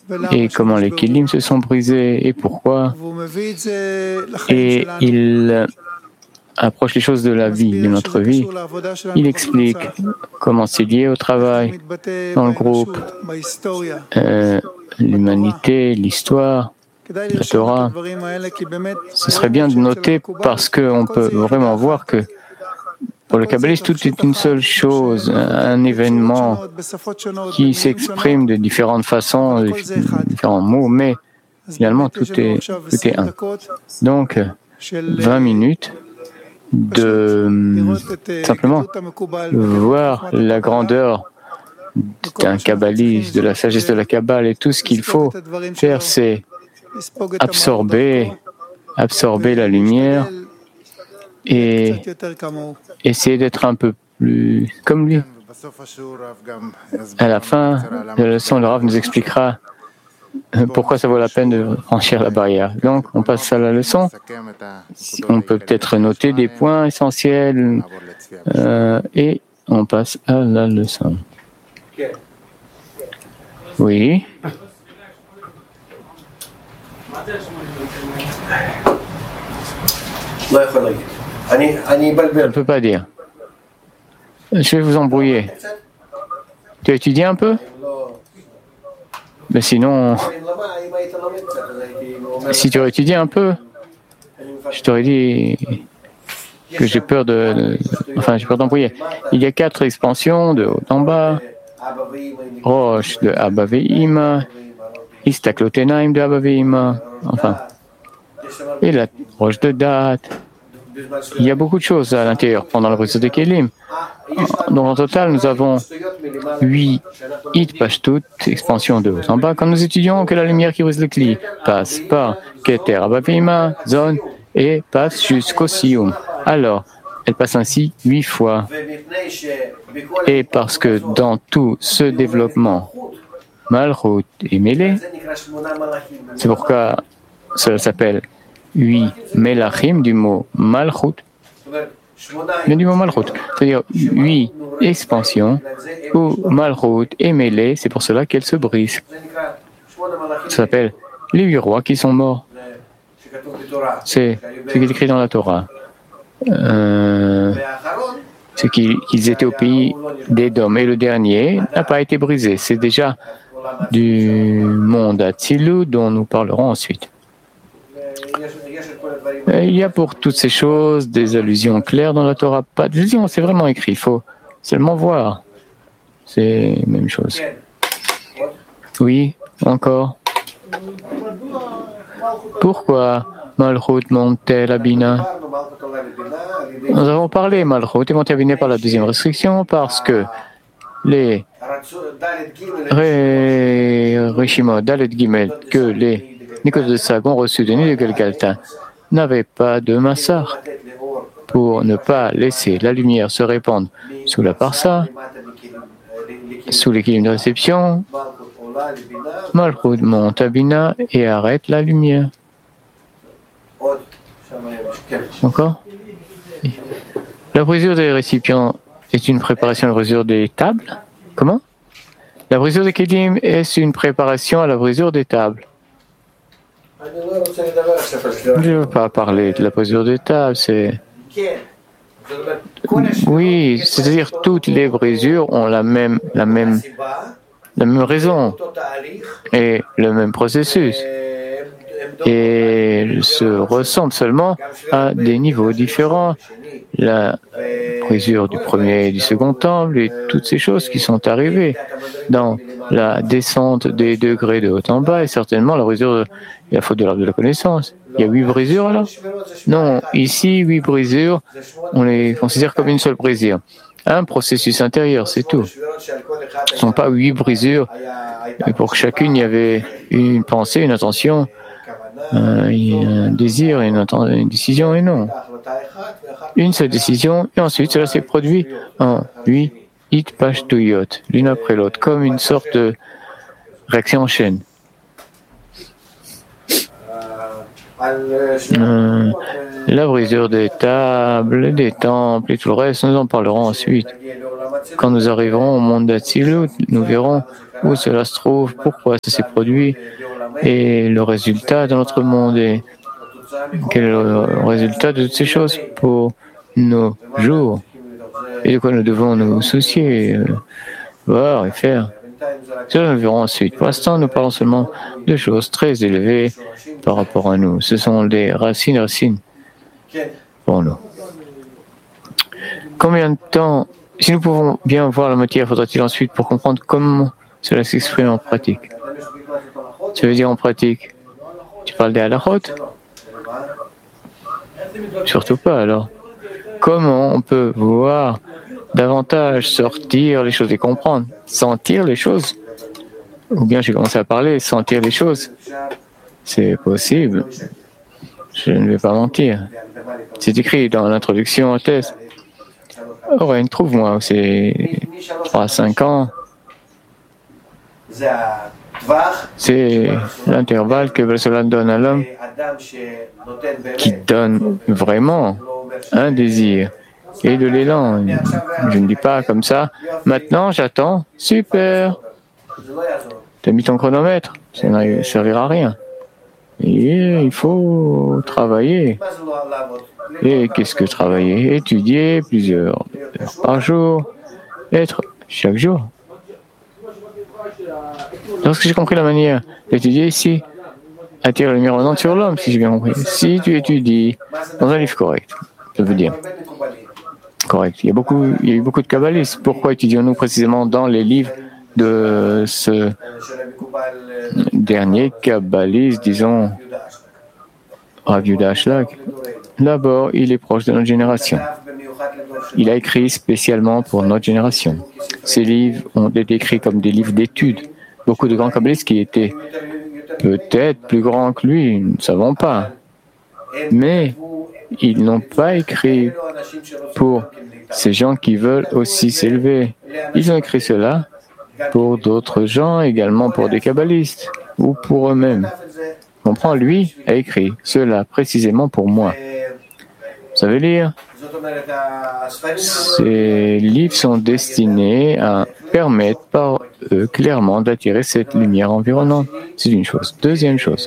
et comment les Kélim se sont brisés et pourquoi. Et il approche les choses de la vie, de notre vie. Il explique comment c'est lié au travail, dans le groupe, l'humanité, l'histoire, la Torah. Ce serait bien de noter parce qu'on peut vraiment voir que pour le kabbaliste, tout est une seule chose, un événement qui s'exprime de différentes façons, différents mots, mais finalement tout est un. Donc, 20 minutes de simplement voir la grandeur d'un kabbaliste, de la sagesse de la Kabbale, et tout ce qu'il faut faire, c'est absorber la lumière et essayer d'être un peu plus comme lui. À la fin de la leçon, le Rav nous expliquera pourquoi ça vaut la peine de franchir la barrière. Donc, on passe à la leçon. On peut peut-être noter des points essentiels et on passe à la leçon. Oui. Je ne peux pas dire. Je vais vous embrouiller. Tu as étudié un peu? Mais sinon, si tu aurais étudié un peu, je t'aurais dit que j'ai peur d'embrouiller. Il y a 4 expansions de haut en bas, Roche de Abba Ve'ima, Istaklotenaim de Abba Ve'ima, et la roche de date. Il y a beaucoup de choses à l'intérieur pendant le réseau des Kélim. Donc en total, nous avons 8 Hit Pashtut, expansion de haut en bas. Quand nous étudions que la lumière qui brise le Kli passe par Keter, Abba Ve'ima, zone, et passe jusqu'au Siyum. Alors, elle passe ainsi 8 fois. Et parce que dans tout ce développement, Malchut est mêlé, c'est pourquoi cela s'appelle 8 Melachim du mot Malchut, mais du mot Malchut, c'est-à-dire 8 expansions où Malchut est mêlé, c'est pour cela qu'elle se brise. Ça s'appelle les 8 rois qui sont morts. C'est ce qui est écrit dans la Torah. C'est qu'ils étaient au pays d'Édom. Et le dernier n'a pas été brisé. C'est déjà du monde Atzilut dont nous parlerons ensuite. Il y a pour toutes ces choses des allusions claires dans la Torah. Pas d'allusions, c'est vraiment écrit. Il faut seulement voir. C'est la même chose. Oui, encore. Pourquoi Malchut montait la Bina? Nous avons parlé, Malchut est monté à Bina par la deuxième restriction parce que les Rishimot, Dalet Gimel, que les Nicolas de Sag ont reçu de Nid de Galgalta, n'avaient pas de massar pour ne pas laisser la lumière se répandre sous la parsa, sous les kilim de réception. Malchut monte à Bina et arrête la lumière. Encore? La brisure des récipients est une préparation à la brisure des tables? Comment? La brisure des kelim est une préparation à la brisure des tables. Je ne veux pas parler de la brisure des tables, c'est... Oui, c'est-à-dire toutes les brisures ont la même raison et le même processus. Et se ressentent seulement à des niveaux différents. La brisure du premier et du second temple et toutes ces choses qui sont arrivées dans la descente des degrés de haut en bas et certainement la brisure de la faute de l'arbre de la connaissance. Il y a 8 brisures alors? Non, ici 8 brisures, on les considère comme une seule brisure. Un processus intérieur, c'est tout. Ce ne sont pas 8 brisures. Et pour chacune, il y avait une pensée, une intention, un désir, une décision, et non. Une seule décision, et ensuite cela s'est produit en 8 Itpashtuyot, l'une après l'autre, comme une sorte de réaction en chaîne. La brisure des tables, des temples et tout le reste, nous en parlerons ensuite. Quand nous arriverons au monde d'Atsilut, nous verrons où cela se trouve, pourquoi ça s'est produit, et le résultat dans notre monde, et quel est le résultat de toutes ces choses pour nos jours, et de quoi nous devons nous soucier, voir et faire. Cela nous verrons ensuite. Pour l'instant, nous parlons seulement de choses très élevées par rapport à nous. Ce sont des racines pour nous. Combien de temps, si nous pouvons bien voir la matière, faudra-t-il ensuite pour comprendre comment cela s'exprime en pratique? Ça veut dire en pratique, tu parles des halachot? Surtout pas alors. Comment on peut voir davantage, sortir les choses et comprendre, sentir les choses? Ou bien j'ai commencé à parler, sentir les choses. C'est possible. Je ne vais pas mentir. C'est écrit dans l'introduction au test. Oren, trouve-moi, c'est 3 à 5 ans. C'est l'intervalle que Cela donne à l'homme qui donne vraiment un désir et de l'élan. Je ne dis pas comme ça. Maintenant, j'attends. Super. Tu as mis ton chronomètre. Ça ne servira à rien. Et il faut travailler. Et qu'est-ce que travailler? Étudier plusieurs heures par jour. Être chaque jour. Lorsque j'ai compris la manière d'étudier ici, attirer la lumière ordonnante sur l'homme, si j'ai bien compris. Si tu étudies dans un livre correct, ça veut dire correct. Il y a eu beaucoup de kabbalistes. Pourquoi étudions-nous précisément dans les livres de ce dernier kabbaliste, disons, Rav Yehuda Ashlag? D'abord, il est proche de notre génération. Il a écrit spécialement pour notre génération. Ces livres ont été écrits comme des livres d'études. Beaucoup de grands kabbalistes qui étaient peut-être plus grands que lui, nous ne savons pas. Mais ils n'ont pas écrit pour ces gens qui veulent aussi s'élever. Ils ont écrit cela pour d'autres gens, également pour des kabbalistes ou pour eux-mêmes. Comprends, lui a écrit cela précisément pour moi. Ça veut dire, ces livres sont destinés à permettre par eux clairement d'attirer cette lumière environnante. C'est une chose. Deuxième chose.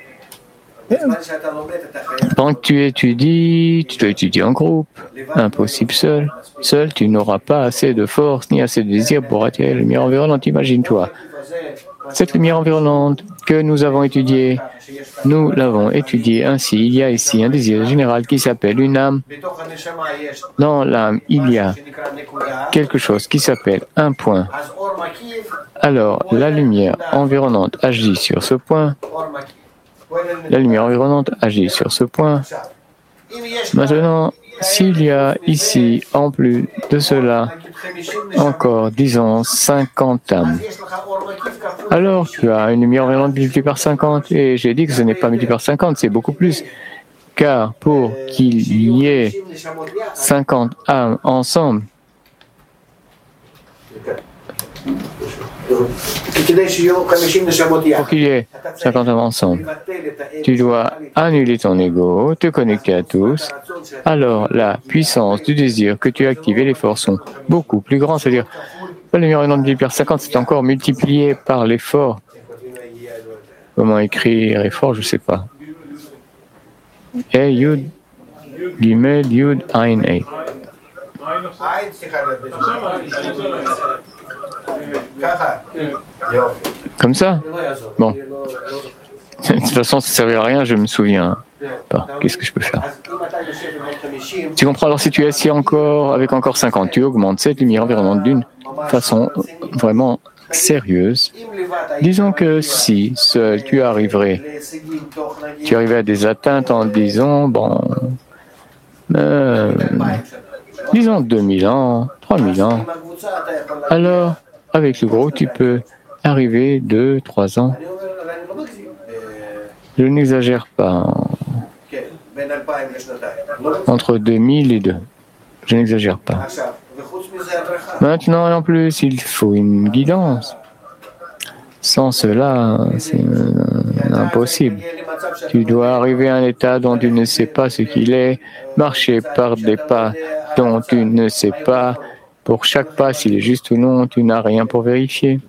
Pendant que tu étudies, tu dois étudier en groupe. Impossible seul. Seul, tu n'auras pas assez de force ni assez de désir pour attirer la lumière environnante. Imagine-toi. Cette lumière environnante que nous avons étudiée, nous l'avons étudiée ainsi. Il y a ici un désir général qui s'appelle une âme. Dans l'âme, il y a quelque chose qui s'appelle un point. Alors, la lumière environnante agit sur ce point. La lumière environnante agit sur ce point. Maintenant, s'il y a ici, en plus de cela, encore, disons, 50 âmes, alors tu as une lumière environnante multipliée par 50. Et j'ai dit que ce n'est pas multiplié par 50, c'est beaucoup plus. Car pour qu'il y ait 50 âmes ensemble, pour qu'il y ait 50 âmes ensemble, tu dois annuler ton ego, te connecter à tous. Alors la puissance du désir que tu as activé, les forces sont beaucoup plus grandes. C'est-à-dire, la lumière environnante multipliée par 50, c'est encore multiplié par l'effort. Comment écrire effort, je ne sais pas. Yud, Gimel, Yud, Ain, Ei. Comme ça? Bon. De toute façon, ça ne servait à rien, je me souviens pas. Qu'est-ce que je peux faire? Tu comprends? Alors, si tu es assis encore, avec encore 50, tu augmentes cette lumière environnante d'une façon vraiment sérieuse. Disons que si seul tu arrivais à des atteintes en disant, disons 2000 ans, 3000 ans, alors avec le groupe tu peux arriver 2-3 ans. Je n'exagère pas. Entre 2000 et 2. Je n'exagère pas. Maintenant, en plus, il faut une guidance. Sans cela, c'est impossible. Tu dois arriver à un état dont tu ne sais pas ce qu'il est, marcher par des pas dont tu ne sais pas pour chaque pas, s'il est juste ou non, tu n'as rien pour vérifier.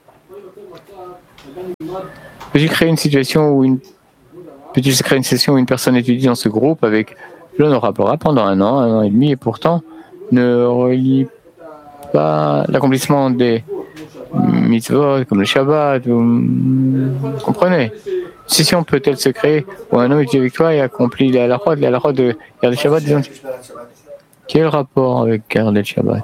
J'ai créé une situation où Peux-tu créer une session où une personne étudie dans ce groupe avec l'honorable pendant un an et demi, et pourtant ne relie pas l'accomplissement des mitzvot comme le Shabbat, vous comprenez? Une session peut-elle se créer où un homme étudie avec toi et accomplit la halakha de garder le Shabbat, disons, quel rapport avec garder le Shabbat?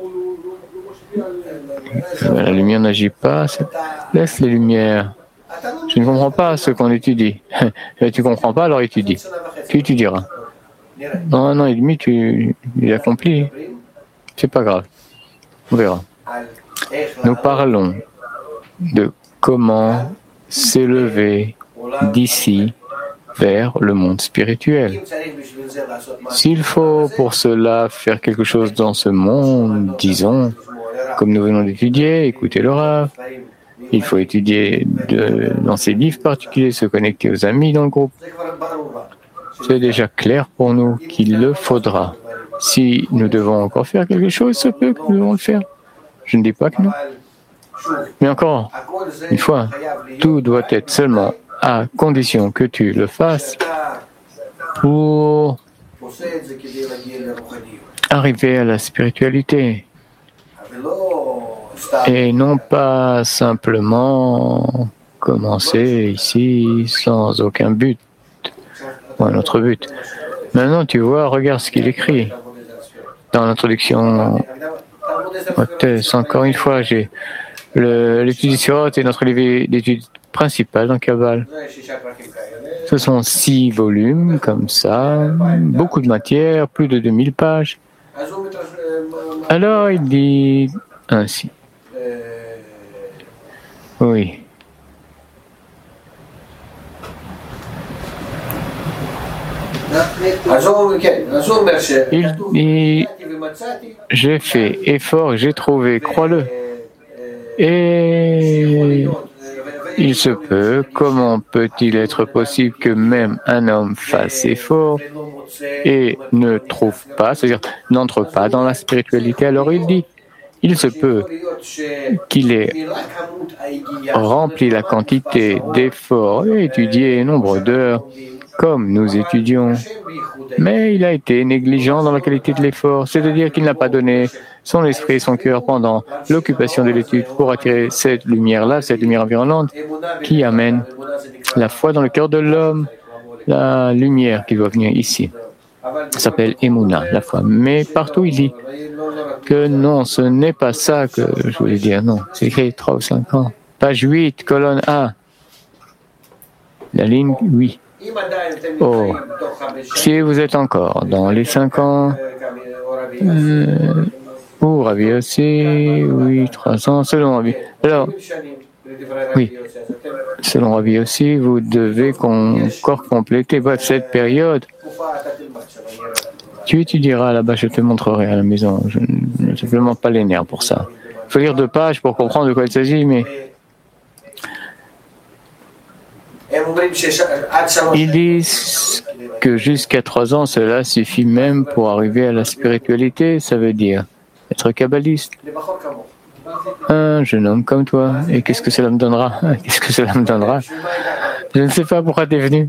La lumière n'agit pas, laisse les lumières. Je ne comprends pas ce qu'on étudie. Tu ne comprends pas, alors étudie. Tu étudieras. Dans un an et demi, tu l'accomplis. C'est pas grave. On verra. Nous parlons de comment s'élever d'ici vers le monde spirituel. S'il faut pour cela faire quelque chose dans ce monde, disons, comme nous venons d'étudier, écouter le Rav, il faut étudier dans ces livres particuliers, se connecter aux amis dans le groupe. C'est déjà clair pour nous qu'il le faudra. Si nous devons encore faire quelque chose, ça peut que nous devons le faire. Je ne dis pas que non. Mais encore une fois, tout doit être seulement à condition que tu le fasses pour arriver à la spiritualité. Et non pas simplement commencer ici sans aucun but ou un autre but. Maintenant, tu vois, regarde ce qu'il écrit dans l'introduction. Encore une fois, j'ai l'étude du Sirot est notre livre d'études principal dans Kabbalah. Ce sont 6 volumes comme ça, beaucoup de matière, plus de 2000 pages. Alors il dit ainsi. Oui. Il dit, j'ai fait effort, j'ai trouvé, crois-le. Et il se peut, comment peut-il être possible que même un homme fasse effort et ne trouve pas, c'est-à-dire n'entre pas dans la spiritualité? Alors il dit, il se peut qu'il ait rempli la quantité d'efforts et étudié nombre d'heures comme nous étudions, mais il a été négligent dans la qualité de l'effort, c'est-à-dire qu'il n'a pas donné son esprit et son cœur pendant l'occupation de l'étude pour attirer cette lumière-là, cette lumière environnante qui amène la foi dans le cœur de l'homme, la lumière qui doit venir ici. Ça s'appelle Emouna, la foi. Mais partout, il dit que non, ce n'est pas ça que je voulais dire. Non, c'est écrit 3 ou 5 ans. Page 8, colonne A. La ligne 8. Oh, si vous êtes encore dans les 5 ans, ou Ravi aussi, oui, 3 ans, selon Ravi. Alors, oui, selon Ravi aussi, vous devez encore compléter cette période. Tu étudieras là-bas, je te montrerai à la maison. Je n'ai simplement pas les nerfs pour ça. Il faut lire 2 pages pour comprendre de quoi il s'agit, mais ils disent que jusqu'à 3 ans, cela suffit même pour arriver à la spiritualité. Ça veut dire être kabbaliste. Un jeune homme comme toi. Et qu'est-ce que cela me donnera? Qu'est-ce que cela me donnera? Je ne sais pas pourquoi tu es venu.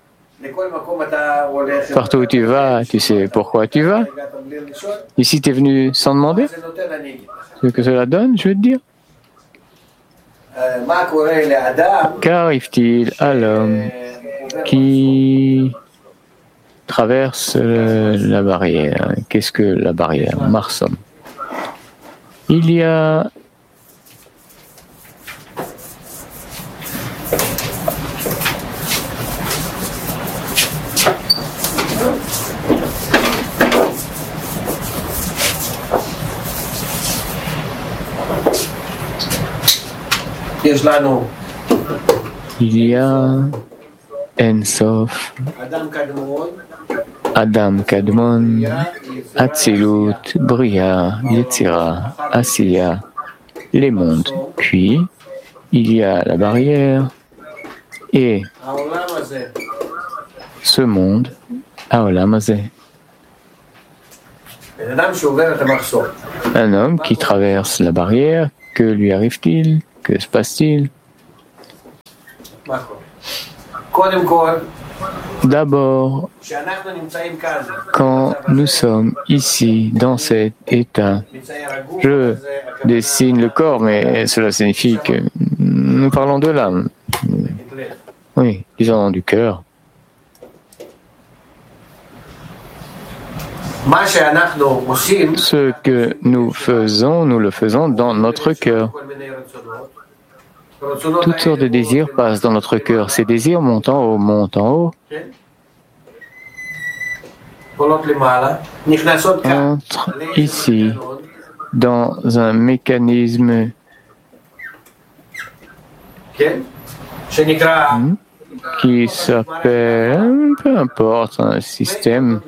Partout où tu vas, tu sais pourquoi tu vas. Ici, tu es venu sans demander. Ce que cela donne, je veux te dire. Qu'arrive-t-il à l'homme qui traverse la barrière? Qu'est-ce que la barrière? Marsom. Il y a Ensof, Adam Kadmon, Atzilut, Bria, Yetzira, Asiya, les mondes. Puis, il y a la barrière et ce monde, Haolam Hazeh. Un homme qui traverse la barrière, que lui arrive-t-il? Que se passe-t-il? D'abord, quand nous sommes ici, dans cet état, je dessine le corps, mais cela signifie que nous parlons de l'âme. Oui, disons du cœur. Ce que nous le faisons dans notre cœur. Toutes sortes de désirs passent dans notre cœur. Ces désirs montent en haut, entrent ici, dans un mécanisme qui s'appelle, peu importe, un système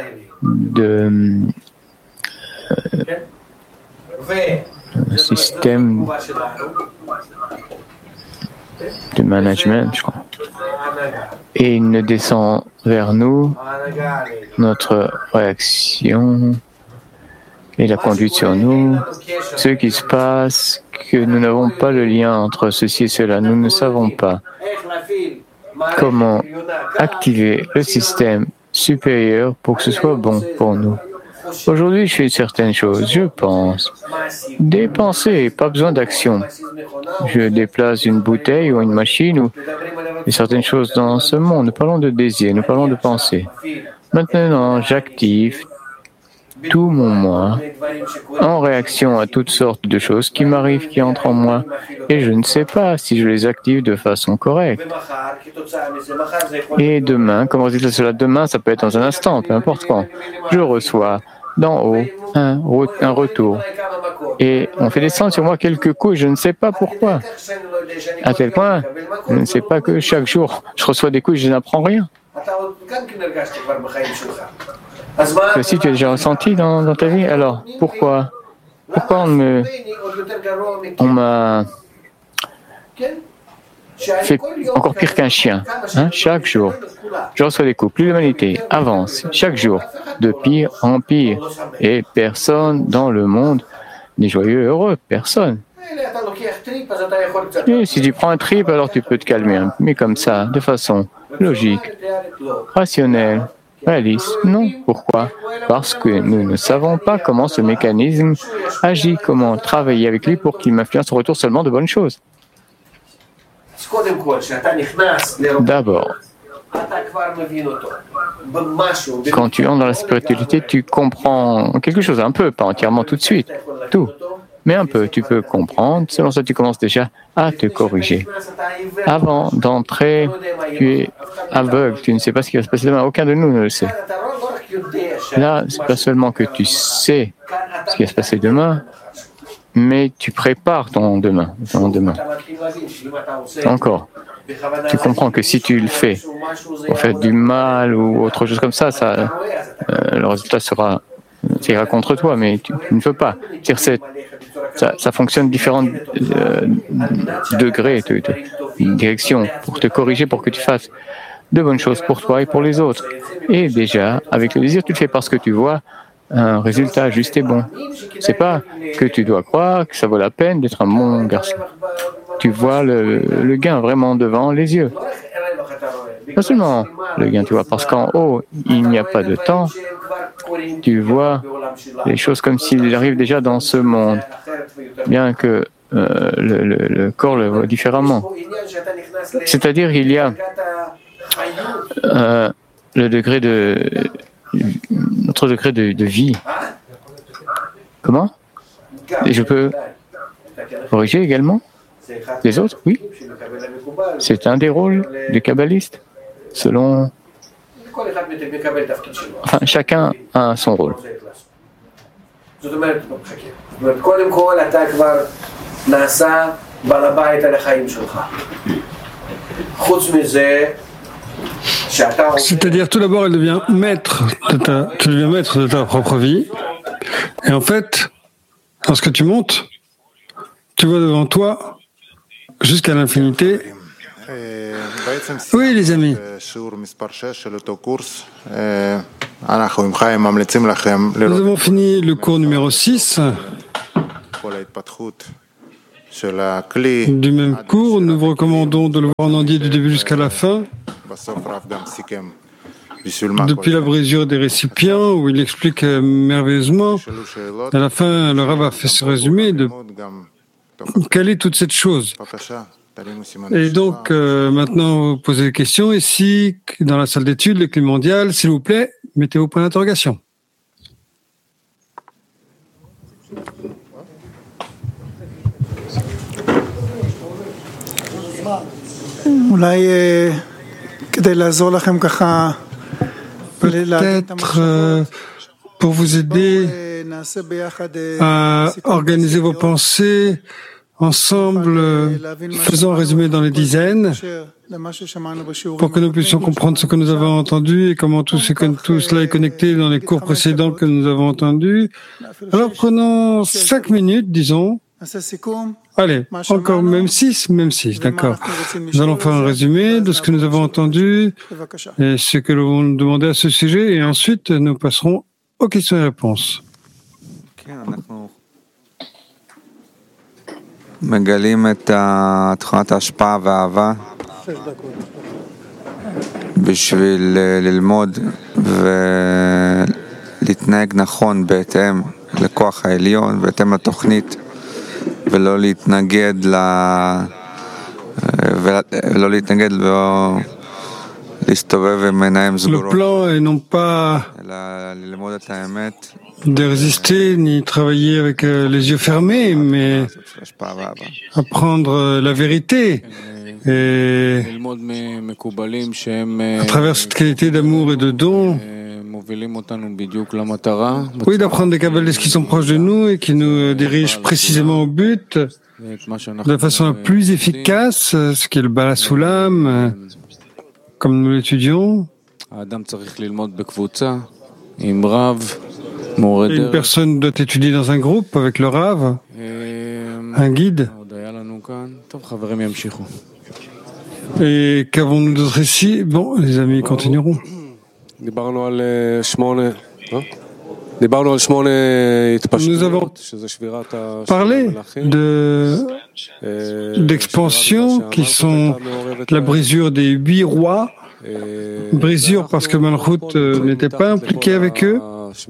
de management, je crois. Et il ne descend vers nous, notre réaction et la conduite sur nous, ce qui se passe, que nous n'avons pas le lien entre ceci et cela. Nous ne savons pas comment activer le système supérieur pour que ce soit bon pour nous. Aujourd'hui, je fais certaines choses, je pense. Des pensées, pas besoin d'action. Je déplace une bouteille ou une machine ou certaines choses dans ce monde. Nous parlons de désir, nous parlons de pensée. Maintenant, j'active tout mon moi en réaction à toutes sortes de choses qui m'arrivent, qui entrent en moi. Et je ne sais pas si je les active de façon correcte. Et demain, comme résultat de cela, demain, ça peut être dans un instant, peu importe quand, je reçois d'en haut un retour. Et on fait descendre sur moi quelques coups, je ne sais pas pourquoi. À tel point, je ne sais pas que chaque jour, je reçois des coups et je n'apprends rien. Que si tu as déjà ressenti dans ta vie, alors pourquoi on m'a fait encore pire qu'un chien, chaque jour. Je reçois des coups. Plus l'humanité avance chaque jour, de pire en pire. Et personne dans le monde n'est joyeux et heureux. Personne. Et si tu prends un trip, alors tu peux te calmer. Mais comme ça, de façon logique, rationnelle, réaliste. Non. Pourquoi? Parce que nous ne savons pas comment ce mécanisme agit, comment travailler avec lui pour qu'il m'influence en retour seulement de bonnes choses. D'abord, quand tu entres dans la spiritualité, tu comprends quelque chose, un peu, pas entièrement tout de suite, tout, mais un peu, tu peux comprendre. Selon ça, tu commences déjà à te corriger. Avant d'entrer, tu es aveugle, tu ne sais pas ce qui va se passer demain, aucun de nous ne le sait. Là, ce n'est pas seulement que tu sais ce qui va se passer demain, mais tu prépares ton demain. Encore. Tu comprends que si tu le fais pour faire du mal ou autre chose comme ça, le résultat ira contre toi, mais tu ne peux pas. Ça fonctionne différents degrés, directions, pour te corriger, pour que tu fasses de bonnes choses pour toi et pour les autres. Et déjà, avec le désir, tu le fais parce que tu vois un résultat juste et bon. C'est pas que tu dois croire que ça vaut la peine d'être un bon garçon. Tu vois le gain vraiment devant les yeux. Pas seulement le gain, tu vois, parce qu'en haut, il n'y a pas de temps. Tu vois les choses comme s'il arrive déjà dans ce monde, bien que le corps le voit différemment. C'est-à-dire, il y a notre degré de vie. Comment? Et je peux corriger également les autres? Oui. C'est un des rôles des kabbalistes, selon... Enfin, chacun a son rôle. C'est-à-dire, tout d'abord, tu deviens maître de ta propre vie. Et en fait, lorsque tu montes, tu vois devant toi, jusqu'à l'infinité, Oui, les amis. Nous avons fini le cours numéro 6. Du même cours, nous vous recommandons de le voir en entier du début jusqu'à la fin. Depuis la brisure des récipients, où il explique merveilleusement, à la fin, le Rav a fait ce résumé de caler toute cette chose. Et donc, maintenant, vous posez des questions. Ici, dans la salle d'études, le climat mondial, s'il vous plaît, mettez vos points d'interrogation. Peut-être pour vous aider à organiser vos pensées ensemble, faisons un résumé dans les dizaines pour que nous puissions comprendre ce que nous avons entendu et comment tout cela est connecté dans les cours précédents que nous avons entendus. Alors prenons 5 minutes, disons. Allez, encore même 6, d'accord. Nous allons faire un résumé de ce que nous avons entendu et ce que nous avons demandé à ce sujet et ensuite nous passerons aux questions et réponses. מגלים את התחלת ההשפעה והאהבה בשביל ללמוד ולהתנהג נכון בהתאם לכוח העליון, בהתאם לתוכנית ולא להתנגד ולא להסתובב עם עיניים סגורות אלא ללמוד את האמת de résister ni travailler avec les yeux fermés, mais apprendre la vérité et à travers cette qualité d'amour et de don, oui, d'apprendre des kabbalistes qui sont proches de nous et qui nous dirigent précisément au but de la façon la plus efficace, ce qui est le Bala Sulam, comme nous l'étudions. Une personne doit étudier dans un groupe avec le Rav, un guide. Et qu'avons-nous d'autre ici? Bon, les amis, continueront. Nous avons parlé d'expansion qui sont la brisure des 8 rois, brisure parce que Malchut n'était pas impliqué avec eux.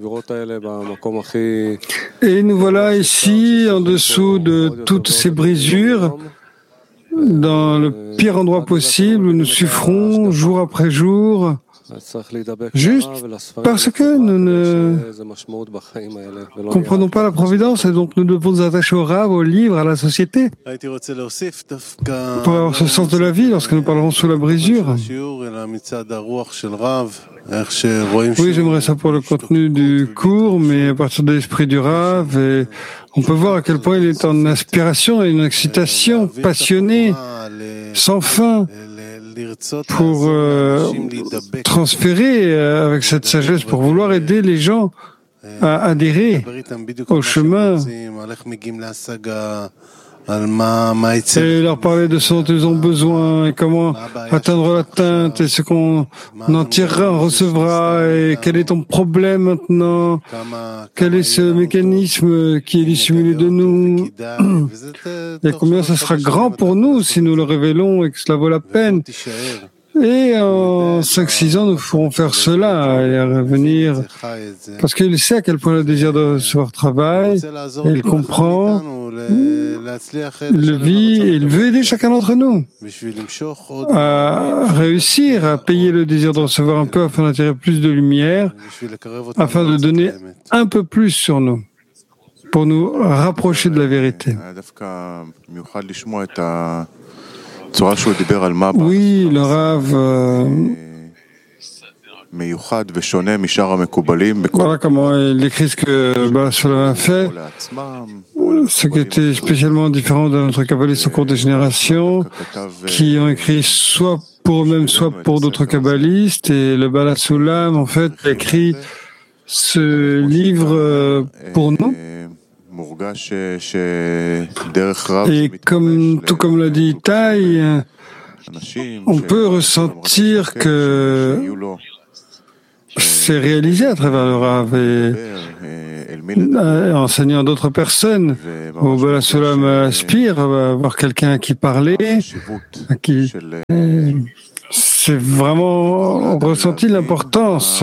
Et nous voilà ici, en dessous de toutes ces brisures, dans le pire endroit possible où nous souffrons jour après jour, juste parce que nous ne comprenons pas la providence et donc nous devons nous attacher au Rav, au livre, à la société pour avoir ce sens de la vie lorsque nous parlerons sous la brisure. Oui, j'aimerais ça pour le contenu du cours, mais à partir de l'esprit du Rav, et on peut voir à quel point il est en inspiration et une excitation passionnée, sans fin, pour transférer avec cette sagesse, pour vouloir aider les gens à adhérer au chemin et leur parler de ce dont ils ont besoin et comment atteindre l'atteinte et ce qu'on en tirera, on recevra et quel est ton problème maintenant, quel est ce mécanisme qui est dissimulé de nous et combien ça sera grand pour nous si nous le révélons et que cela vaut la peine. Et en 5-6 ans, nous ferons faire cela et à revenir, parce qu'il sait à quel point le désir de recevoir travaille, et il comprend, il le vit, et il veut aider chacun d'entre nous à réussir à payer le désir de recevoir un peu afin d'attirer plus de lumière, afin de donner un peu plus sur nous, pour nous rapprocher de la vérité. Oui, le Rav, voilà comment il écrit ce que Bala Sulam a fait, ce qui était spécialement différent de notre kabbaliste au cours des générations, qui ont écrit soit pour eux-mêmes, soit pour d'autres kabbalistes, et le Bala Sulam, en fait, a écrit ce livre pour nous. Et tout comme l'a dit Tai, on peut ressentir que c'est réalisé à travers le Rav et enseignant d'autres personnes. Au Bala Solam aspire à avoir quelqu'un à qui parler, à qui c'est vraiment ressenti l'importance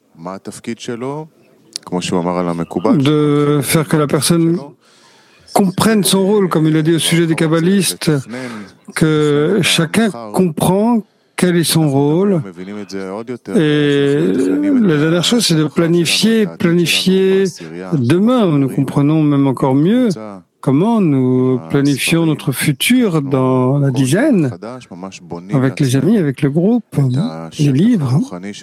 de faire que la personne comprenne son rôle, comme il a dit au sujet des kabbalistes, que chacun comprend quel est son rôle. Et la dernière chose, c'est de planifier demain. Nous comprenons même encore mieux comment nous planifions notre futur dans la dizaine, avec les amis, avec le groupe, les livres.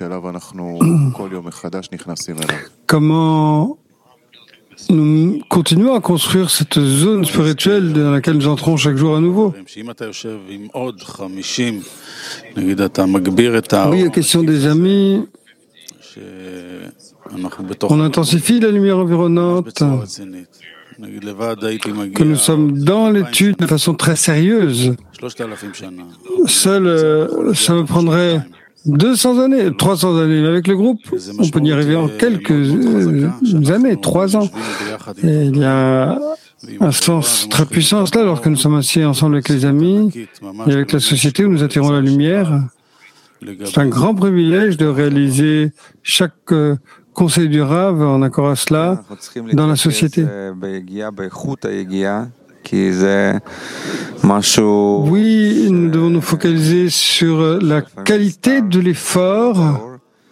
Comment nous continuons à construire cette zone spirituelle dans laquelle nous entrons chaque jour à nouveau. Oui, la question des amis. On intensifie la lumière environnante, que nous sommes dans l'étude de façon très sérieuse. Seul, ça me prendrait 200 années, 300 années. Mais avec le groupe, on peut y arriver en quelques années, 3 ans. Et il y a un sens très puissant à cela lorsque nous sommes assis ensemble avec les amis et avec la société où nous attirons la lumière. C'est un grand privilège de réaliser chaque conseil du Rav en accord à cela dans la société. Oui, nous devons nous focaliser sur la qualité de l'effort,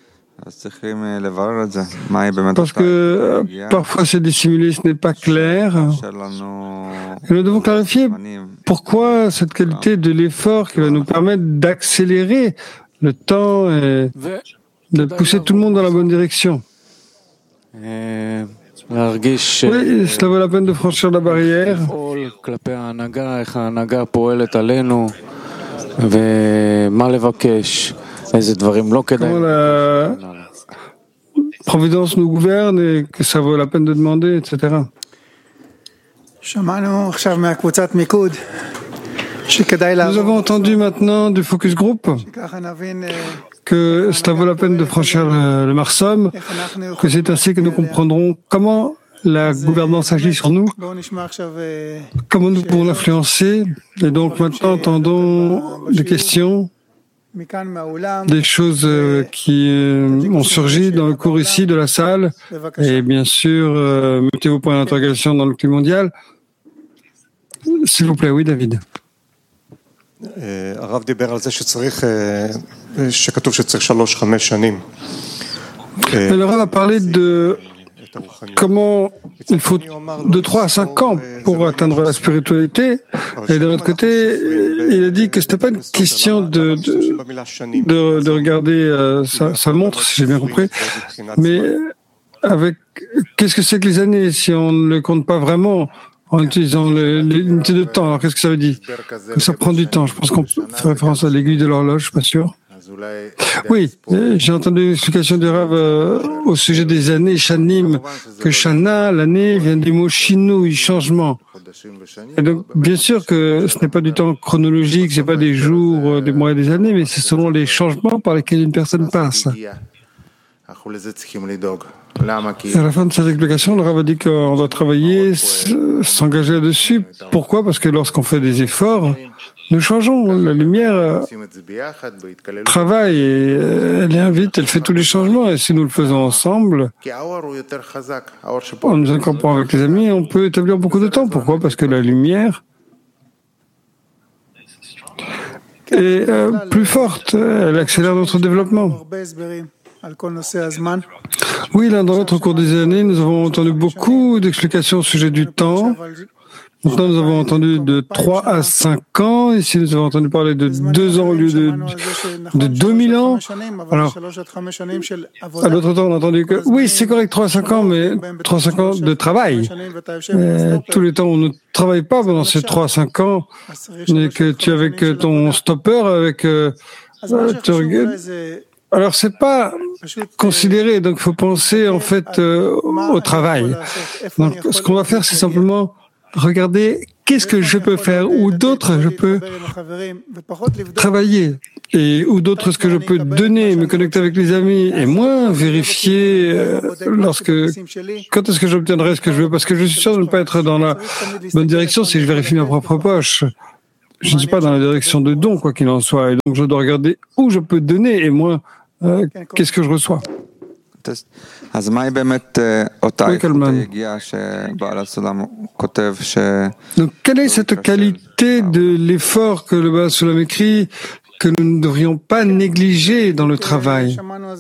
parce que parfois c'est dissimulé, ce n'est pas clair. Et nous devons clarifier pourquoi cette qualité de l'effort qui va nous permettre d'accélérer le temps et de pousser tout le monde dans la bonne direction. Oui, cela vaut la peine de franchir la barrière. Comment la Providence nous gouverne et que ça vaut la peine de demander, etc. Nous avons entendu maintenant du focus group que cela vaut la peine de franchir le Marsom, que c'est ainsi que nous comprendrons comment la gouvernance agit sur nous, comment nous pouvons l'influencer. Et donc maintenant, entendons des questions, des choses qui ont surgi dans le cours ici de la salle. Et bien sûr, mettez vos points d'interrogation dans le clip mondial. S'il vous plaît, oui, David. הרב דיבר על זה שכתוב שצריך 3-5 שנים. Le Rav a parlé de comment il faut de 3 à 5 ans pour atteindre la spiritualité. Et d'un autre côté, il a dit que ce n'était pas une question de regarder sa montre, si j'ai bien compris, mais avec qu'est-ce que c'est que les années si on ne le compte pas vraiment en utilisant l'unité de temps. Alors, qu'est-ce que ça veut dire? Que ça prend du temps. Je pense qu'on fait référence à l'aiguille de l'horloge, je suis pas sûr. Oui, j'ai entendu une explication du Rav au sujet des années, Shanim, que Shana, l'année, vient du mot Shinui, changement. Et donc, bien sûr que ce n'est pas du temps chronologique, c'est pas des jours, des mois et des années, mais c'est selon les changements par lesquels une personne passe. Et à la fin de cette explication, le Rav a dit qu'on doit travailler, s'engager là-dessus. Pourquoi? Parce que lorsqu'on fait des efforts, nous changeons. La lumière travaille et elle invite, elle fait tous les changements. Et si nous le faisons ensemble, en nous incorporant avec les amis, on peut établir beaucoup de temps. Pourquoi? Parce que la lumière est plus forte, elle accélère notre développement. Oui, là, dans notre cours des années, nous avons entendu beaucoup d'explications au sujet du temps. Maintenant, nous avons entendu de 3 à 5 ans. Ici, nous avons entendu parler de 2 ans au lieu de 2000 ans. Alors, à l'autre temps, on a entendu que, oui, c'est correct, 3 à 5 ans, mais 3 à 5 ans de travail. Tous les temps où on ne travaille pas pendant ces 3 à 5 ans, et que tu es avec ton stopper, avec... Alors, c'est pas considéré, donc il faut penser en fait au travail. Donc, ce qu'on va faire, c'est simplement regarder qu'est-ce que je peux faire, où d'autres je peux travailler, et où d'autres ce que je peux donner, me connecter avec les amis, et moins vérifier quand est-ce que j'obtiendrai ce que je veux, parce que je suis sûr de ne pas être dans la bonne direction si je vérifie ma propre poche. Je ne suis pas dans la direction de don, quoi qu'il en soit, et donc je dois regarder où je peux donner, et moins qu'est-ce que je reçois. Oui, Kalman. Donc, quelle est cette qualité de l'effort que le Baal Sulam écrit que nous ne devrions pas négliger dans le travail?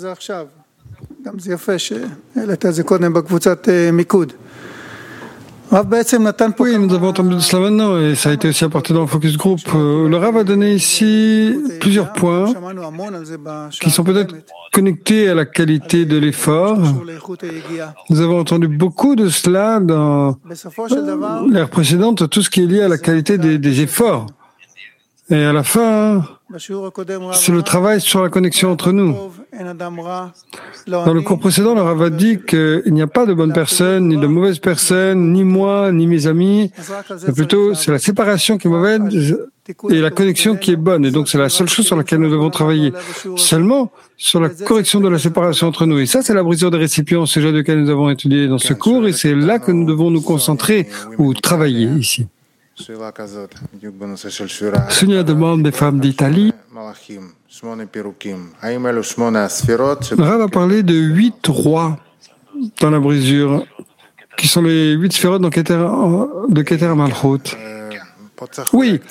Oui, nous avons entendu de cela maintenant et ça a été aussi apporté dans le focus group. Le Rav a donné ici plusieurs points qui sont peut-être connectés à la qualité de l'effort. Nous avons entendu beaucoup de cela dans l'ère précédente, tout ce qui est lié à la qualité des efforts. Et à la fin, c'est le travail sur la connexion entre nous. Dans le cours précédent, le Rav a dit qu'il n'y a pas de bonne personne, ni de mauvaise personne, ni moi, ni mes amis. Mais plutôt, c'est la séparation qui est mauvaise et la connexion qui est bonne. Et donc, c'est la seule chose sur laquelle nous devons travailler. Seulement sur la correction de la séparation entre nous. Et ça, c'est la brisure des récipients, sujet duquel nous avons étudié dans ce cours. Et c'est là que nous devons nous concentrer ou travailler ici. Sonia demande des femmes d'Italie. Rav a parlé de 8 rois dans la brisure, qui sont les 8 sphérotes de Keter Malchut. Oui.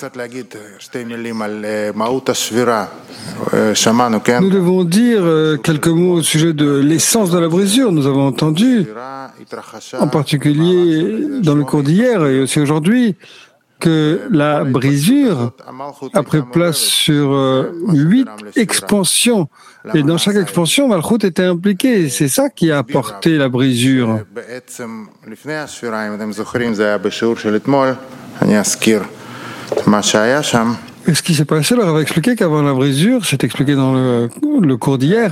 Nous devons dire quelques mots au sujet de l'essence de la brisure. Nous avons entendu, en particulier dans le cours d'hier et aussi aujourd'hui, que la brisure a pris place sur 8 expansions. Et dans chaque expansion, Malchut était impliqué. C'est ça qui a apporté la brisure. Et ce qui s'est passé, leur avait expliqué qu'avant la brisure, c'est expliqué dans le cours d'hier,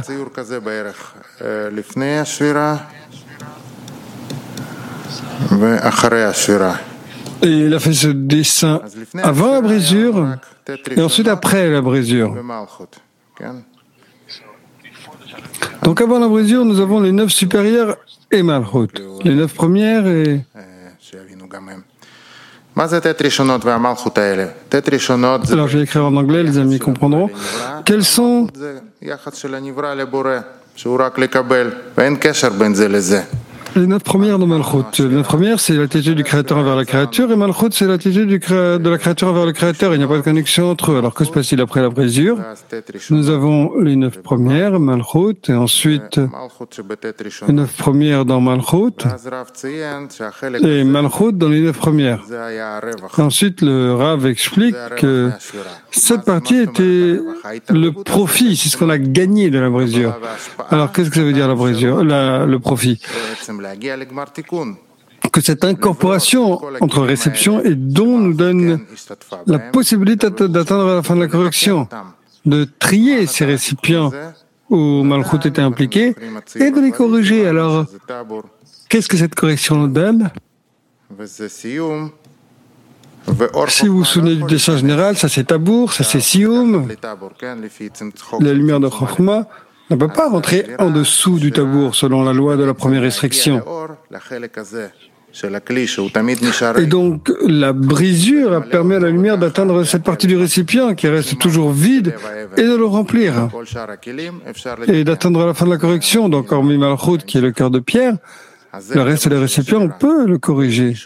et il a fait ce dessin avant la brisure et ensuite après la brisure. Donc avant la brisure, nous avons les 9 supérieurs et Malchut. Les 9 premières et... Alors je vais écrire en anglais, les amis comprendront. Quels sont... Les 9 premières de Malchut. Les 9 premières, c'est l'attitude du Créateur envers la créature, et Malchut, c'est l'attitude de la créature envers le Créateur. Il n'y a pas de connexion entre eux. Alors, que se passe-t-il après la brisure? Nous avons les 9 premières, Malchut, et ensuite les 9 premières dans Malchut, et Malchut dans les 9 premières. Et ensuite, le Rav explique que cette partie était le profit, c'est ce qu'on a gagné de la brisure. Alors, qu'est-ce que ça veut dire la brisure, le profit? Que cette incorporation entre réception et don nous donne la possibilité d'atteindre la fin de la correction, de trier ces récipients où Malchut était impliqué et de les corriger. Alors, qu'est-ce que cette correction nous donne? Si vous vous souvenez du dessin général, ça c'est Tabour, ça c'est Sioum, la lumière de Chokhmah ne peut pas rentrer en dessous du tabour selon la loi de la première restriction. Et donc, la brisure a permis à la lumière d'atteindre cette partie du récipient qui reste toujours vide et de le remplir. Et d'atteindre la fin de la correction. Donc, hormis Malchut, qui est le cœur de pierre, le reste des récipients, on peut le corriger.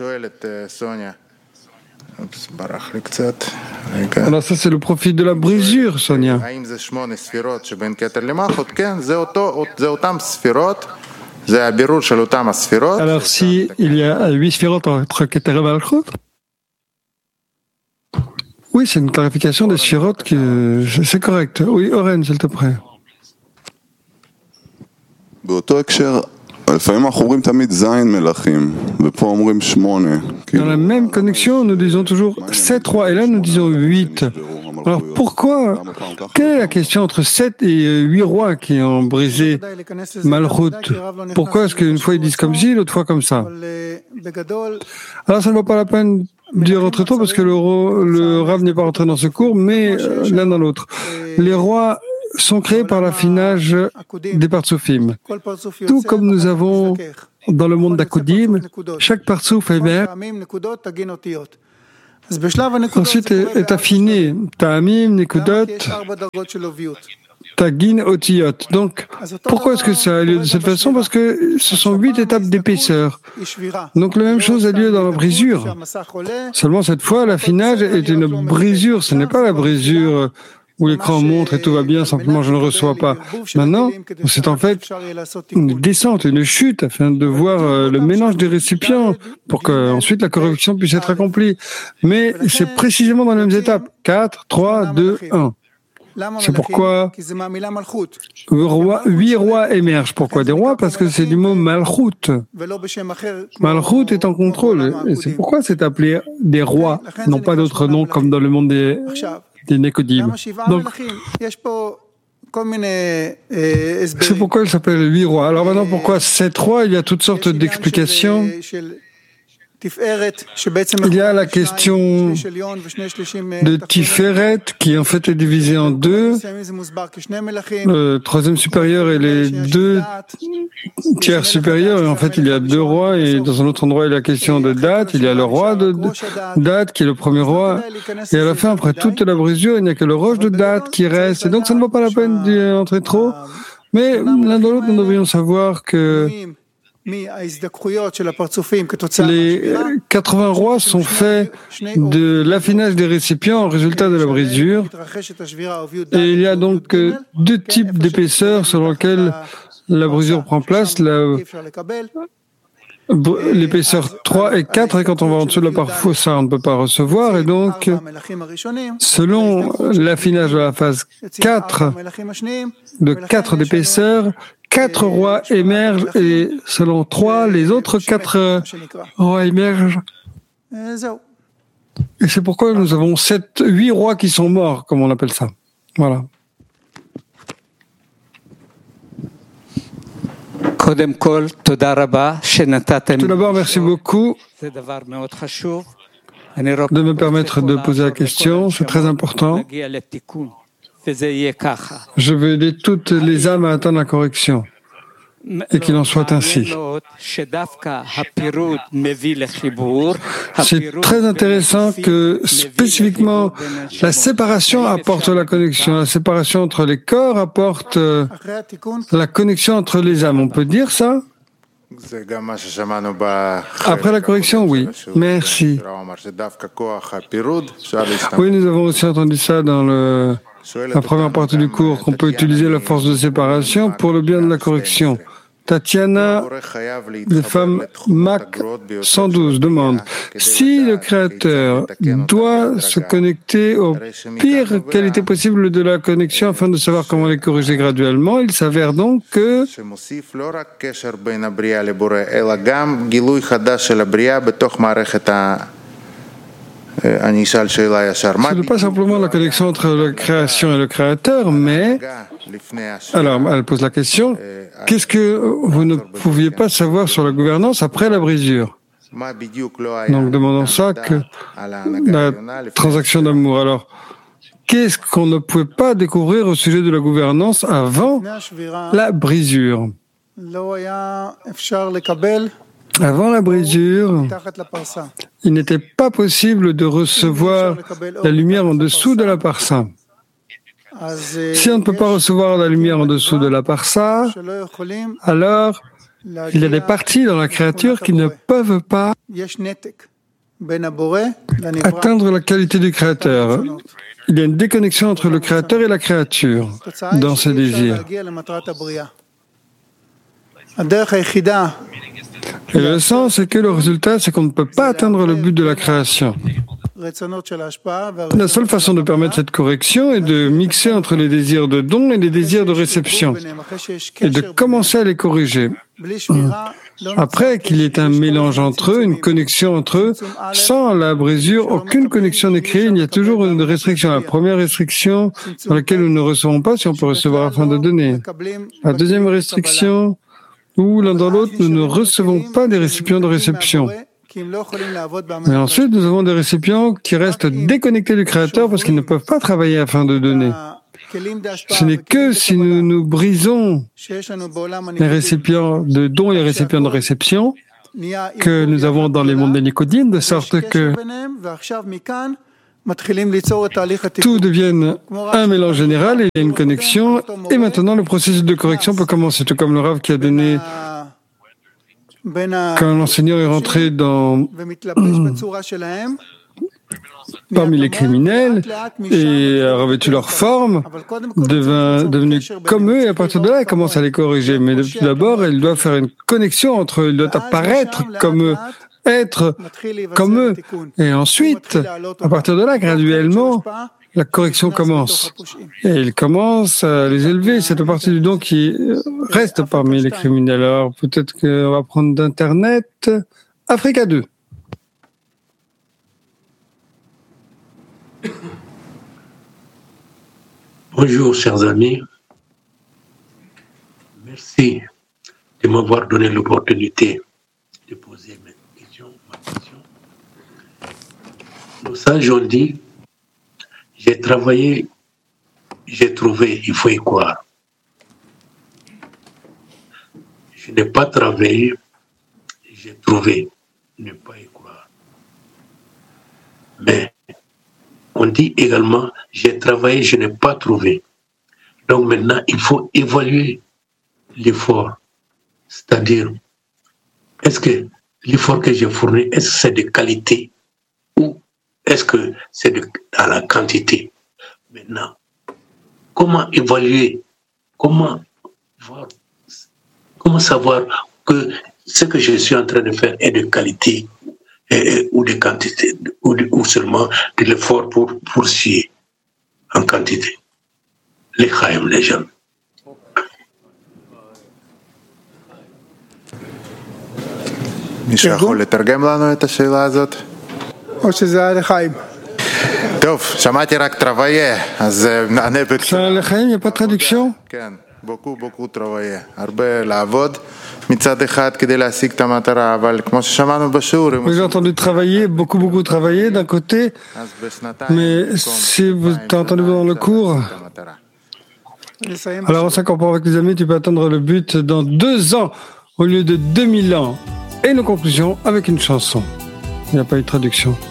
Alors ça, c'est le profit de la brisure, Sonia. Alors, si il y a 8 sphérotes entre Keter et Malchut? Oui, c'est une clarification des sphérotes, c'est correct. Oui, Oren, s'il te plaît. Dans la même connexion, nous disons toujours 7 rois, et là nous disons 8. Alors pourquoi? Quelle est la question entre 7 et 8 rois qui ont brisé Malchut? Pourquoi est-ce qu'une fois ils disent comme ci, l'autre fois comme ça? Alors ça ne vaut pas la peine dire entre trop parce que le Rav n'est pas rentré dans ce cours, mais l'un dans l'autre. Les rois sont créés par l'affinage des partsoufim. Tout comme nous avons dans le monde d'Akodim, chaque partsouf émerge. Ensuite est affiné Ta'amim, Nekudot, Tagin, Otiyot. Donc, pourquoi est-ce que ça a lieu de cette façon? Parce que ce sont 8 étapes d'épaisseur. Donc, la même chose a lieu dans la brisure. Seulement, cette fois, l'affinage est une brisure. Ce n'est pas la brisure où l'écran montre et tout va bien, simplement je ne reçois pas. Maintenant, c'est en fait une descente, une chute, afin de voir le mélange des récipients pour qu'ensuite la correction puisse être accomplie. Mais c'est précisément dans les mêmes étapes. 4, 3, 2, 1. C'est pourquoi 8 rois émergent. Pourquoi des rois? Parce que c'est du mot Malchut. Malchut est en contrôle. Et c'est pourquoi c'est appelé des rois, non pas d'autres noms comme dans le monde des Nekodim. Donc, c'est pourquoi il s'appelle 8 rois. Alors maintenant, pourquoi 7 rois? Il y a toutes sortes d'explications. Il y a la question de Tiferet qui en fait est divisée en deux. Le troisième supérieur et les 2 tiers supérieurs. Et en fait, il y a 2 rois et dans un autre endroit, il y a la question de date. Il y a le roi de date qui est le premier roi. Et à la fin, après toute la brisure, il n'y a que le roche de date qui reste. Et donc, ça ne vaut pas la peine d'y entrer trop. Mais l'un dans l'autre, nous devrions savoir que les 80 rois sont faits de l'affinage des récipients en résultat de la brisure. Et il y a donc 2 types d'épaisseur selon lesquels la brisure prend place. L'épaisseur 3 et 4, et quand on va en dessous de la parfois ça on ne peut pas recevoir. Et donc, selon l'affinage de la phase 4, de 4 d'épaisseur, 4 rois émergent et selon 3, les autres 4 rois émergent. Et c'est pourquoi nous avons 8 rois qui sont morts, comme on appelle ça. Voilà. Tout d'abord, merci beaucoup de me permettre de poser la question. C'est très important. Je veux aider toutes les âmes à atteindre la correction et qu'il en soit ainsi. C'est très intéressant que spécifiquement la séparation apporte la connexion. La séparation entre les corps apporte la connexion entre les âmes. On peut dire ça? Après la correction, oui. Merci. Oui, nous avons aussi entendu ça dans la première partie du cours, qu'on peut utiliser la force de séparation pour le bien de la correction. Tatiana, de femme Mac 112, demande si le Créateur doit se connecter aux pires qualités possibles de la connexion afin de savoir comment les corriger graduellement, il s'avère donc que ce n'est pas simplement la connexion entre la création et le Créateur, mais... Alors, elle pose la question, qu'est-ce que vous ne pouviez pas savoir sur la gouvernance après la brisure? Donc, demandons ça que la transaction d'amour. Alors, qu'est-ce qu'on ne pouvait pas découvrir au sujet de la gouvernance avant la brisure? Avant la brisure, il n'était pas possible de recevoir la lumière en dessous de la parsa. Si on ne peut pas recevoir la lumière en dessous de la parsa, alors il y a des parties dans la créature qui ne peuvent pas atteindre la qualité du créateur. Il y a une déconnexion entre le créateur et la créature dans ses désirs. Et le sens, c'est que le résultat, c'est qu'on ne peut pas atteindre le but de la création. La seule façon de permettre cette correction est de mixer entre les désirs de don et les désirs de réception, et de commencer à les corriger. Après qu'il y ait un mélange entre eux, une connexion entre eux, sans la brisure, aucune connexion n'est créée, il y a toujours une restriction. La première restriction dans laquelle nous ne recevons pas si on peut recevoir afin de donner. La deuxième restriction, où l'un dans l'autre, nous ne recevons pas des récipients de réception. Mais ensuite, nous avons des récipients qui restent déconnectés du Créateur parce qu'ils ne peuvent pas travailler afin de donner. Ce n'est que si nous nous brisons les récipients de dons et les récipients de réception que nous avons dans les mondes des Nicodime, de sorte que tout devienne un mélange général et il y a une connexion. Et maintenant, le processus de correction peut commencer, tout comme le Rav qui a donné, quand l'enseignant est rentré parmi les criminels et a revêtu leur forme, devenu comme eux, et à partir de là, il commence à les corriger. Mais tout d'abord, il doit faire une connexion entre eux, il doit apparaître comme eux, être comme eux. Et ensuite, à partir de là, graduellement, la correction commence. Et il commence à les élever. C'est à partir du don qui reste parmi les criminels. Alors, peut-être qu'on va prendre d'Internet. Africa 2. Bonjour, chers amis. Merci de m'avoir donné l'opportunité de poser ma question. Nos sages ont dit, j'ai travaillé, j'ai trouvé, il faut y croire. Je n'ai pas travaillé, j'ai trouvé, ne pas y croire. Mais on dit également, j'ai travaillé, je n'ai pas trouvé. Donc maintenant, il faut évaluer l'effort. C'est-à-dire, est-ce que l'effort que j'ai fourni, est-ce que c'est de qualité ou est-ce que c'est à la quantité? Maintenant, comment évaluer, comment savoir que ce que je suis en train de faire est de qualité ou de quantité, ou seulement de l'effort pour suivre en quantité. Les chaim, les jeunes. מישהו יכול לתרגם לנו את השאלה הזאת? או שזה היה לחיים. טוב, שמעתי רק טרוויה, אז נענה בקצרה. לחיים, il n'y a pas de traduction? כן, beaucoup טרוויה. הרבה לעבוד מצד אחד כדי להשיג את המטרה, אבל כמו ששמענו בשיעור... J'ai entendu travailler, beaucoup travailler d'un côté, mais si vous t'as entendu dans le cours, alors en 5 ans avec les amis, tu peux atteindre le but dans 2 ans au lieu de 2000 ans. Et nos conclusions avec une chanson. Il n'y a pas eu de traduction.